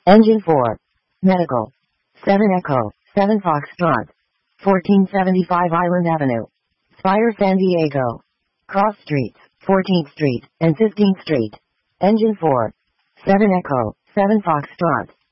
Engine 4. Medical. 7 Echo, 7 Foxtrot. 1475 Island Avenue. Spire, San Diego. Cross Streets, 14th Street and 15th Street. Engine 4. 7 Echo, 7 Foxtrot.